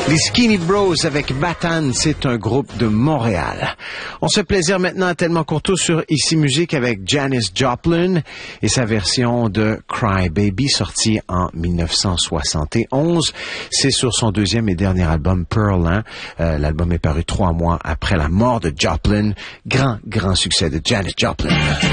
Les Skinny Bros avec Batman, c'est un groupe de Montréal. On se fait plaisir maintenant à Tellement Courtois sur Ici Musique avec Janis Joplin et sa version de Cry Baby sortie en 1971. C'est sur son deuxième et dernier album Pearl. L'album est paru 3 mois après la mort de Joplin. Grand succès de Janis Joplin.